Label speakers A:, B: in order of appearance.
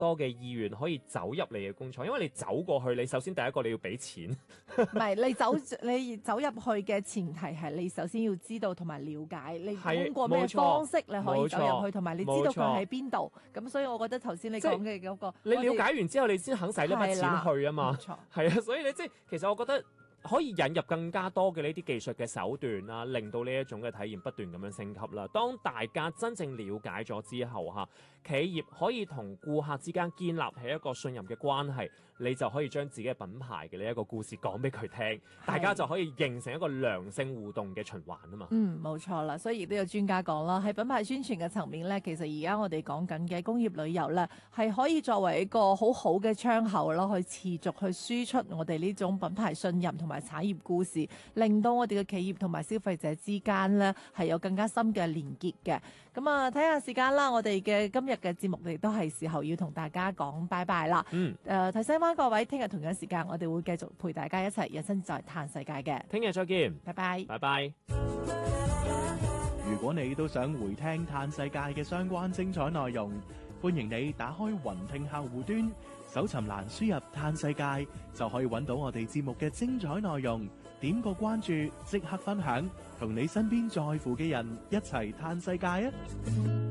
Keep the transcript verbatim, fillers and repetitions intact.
A: 多嘅意願可以走入你嘅工廠，因為你走過去，你首先第一個你要俾錢，
B: 唔係你走你走入去嘅前提係你首先要知道同埋了解，你通過咩方式你可以走入去，同埋你知道佢喺邊度。咁所以我覺得頭先你講嘅嗰個，
A: 你了解完之後，你先肯使呢筆錢去啊嘛。
B: 冇錯，
A: 係啊，所以你即係其實我覺得。可以引入更加多嘅呢啲技術嘅手段啦，令到呢一種嘅體驗不斷咁樣升級啦。當大家真正了解咗之後嚇，企業可以同顧客之間建立起一個信任嘅關係，你就可以將自己嘅品牌嘅呢一個故事講俾佢聽，大家就可以形成一個良性互動嘅循環啊嘛。
B: 嗯，冇錯啦，所以亦都有專家講啦，喺品牌宣傳嘅層面咧，其實而家我哋講緊嘅工業旅遊咧，係可以作為一個好好嘅窗口咯，去持續去輸出我哋呢種品牌信任同埋產業故事，令到我哋嘅企業同埋消費者之間呢係有更加深嘅連結嘅。咁啊，睇下時間啦，我哋嘅今日嘅節目亦都係時候要同大家講拜拜啦。
A: 嗯，誒、
B: 呃，提醒翻各位，聽日同樣時間我哋會繼續陪大家一齊人生在嘆世界嘅。
A: 聽日再見，
B: 拜拜，
A: 拜拜。
C: 如果你都想回聽嘆世界嘅相關精彩內容，歡迎你打開雲聽客戶端，搜尋欄輸入嘆世界，就可以揾到我哋節目嘅精彩內容。點個關注，即刻分享，同你身邊在乎嘅人一齊嘆世界啊！